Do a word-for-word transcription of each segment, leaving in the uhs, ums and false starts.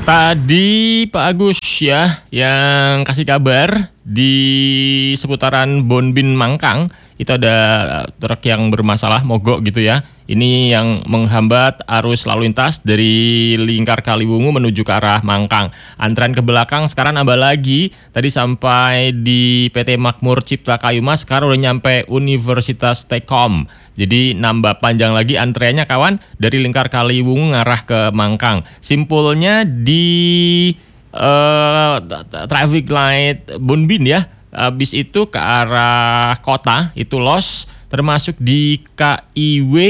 Tadi Pak Agus ya yang kasih kabar di seputaran Bonbin Mangkang itu ada truk yang bermasalah mogok gitu ya. Ini yang menghambat arus lalu lintas dari Lingkar Kaliwungu menuju ke arah Mangkang. Antrean ke belakang sekarang nambah lagi. Tadi sampai di P T Makmur Cipta Kayumas, sekarang udah nyampe Universitas Tekom. Jadi nambah panjang lagi antreannya kawan dari Lingkar Kaliwungu ngarah ke Mangkang. Simpulnya di uh, traffic light Bonbin ya. Habis itu ke arah kota itu los, termasuk di K I W.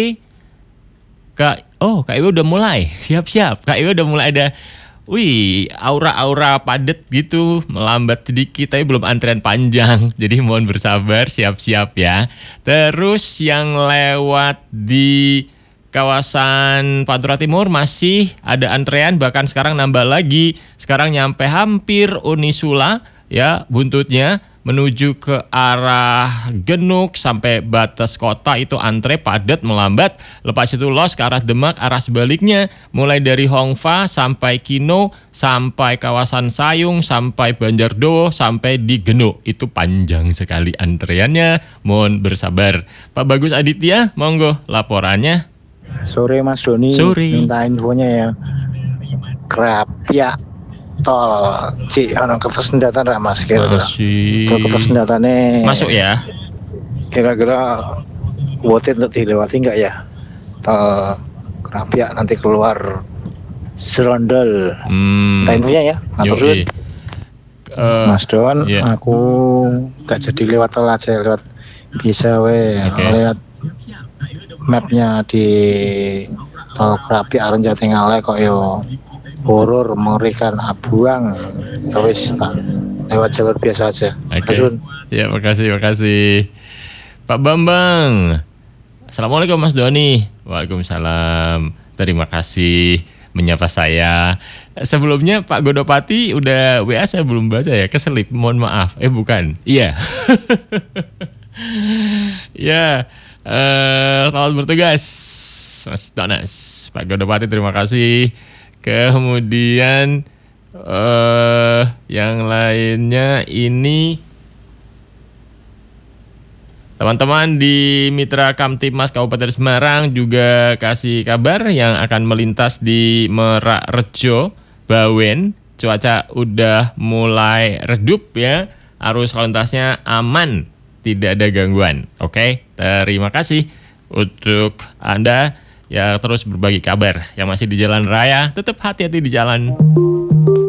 K, oh K I W udah mulai, siap-siap. K I W udah mulai ada, wih, aura-aura padat gitu, melambat sedikit tapi belum antrian panjang. Jadi mohon bersabar, siap-siap ya. Terus yang lewat di kawasan Pantura Timur masih ada antrean, bahkan sekarang nambah lagi. Sekarang nyampe hampir Unisula ya buntutnya, menuju ke arah Genuk sampai batas kota itu antre padat melambat. Lepas itu los ke arah Demak, arah sebaliknya mulai dari Hongfa sampai Kino, sampai kawasan Sayung, sampai Banjardowo, sampai di Genuk. Itu panjang sekali antreannya, mohon bersabar. Pak Bagus Aditya, monggo laporannya. Sore Mas Doni, Sore. minta infonya ya. Krapyak tol Cik ana Kertosendatan ra Mas kira-kira. Tol Kertosendatane masuk ya. Kira-kira worth it untuk dilewati enggak ya? Tol Krapyak nanti keluar Serondol. Hmm. Minta infonya ya. Matur suwun. Uh, Mas Don, yeah. aku gak jadi lewat tol aja, lewat bisa we okay. Lewat mapnya di tol Krapyak arep Jatingalek kok yo horor, mengerikan, abuang. Ya wis tak lewat jalur biasa aja. Oke. Okay. Ya, makasih, makasih. Pak Bambang. Assalamualaikum Mas Doni. Waalaikumsalam. Terima kasih menyapa saya. Sebelumnya Pak Godopati udah W A saya belum baca ya, keselip. Mohon maaf. Eh bukan. Iya. Ya. Uh, selamat bertugas Mas Donas. Pak Godopati terima kasih. Kemudian uh, yang lainnya ini teman-teman di Mitra Kamtibmas Kabupaten Semarang juga kasih kabar yang akan melintas di Merak Rejo, Bawen. Cuaca udah mulai redup ya, arus lalu lintasnya aman, tidak ada gangguan. Oke, terima kasih untuk Anda ya terus berbagi kabar yang masih di jalan raya. Tetap hati-hati di jalan.